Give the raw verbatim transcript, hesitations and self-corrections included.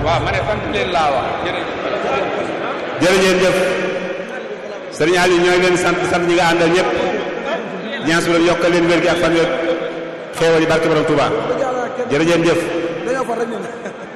waaw ma ne sant leen laa wax jërëjëf jëf sëriñ Aliou ñooy leen sant sant ñi nga àndal ñëpp ñaan su leen yokkal leen wér gi ak fan yo xeewal yi barke borom Touba jërëjëf jëf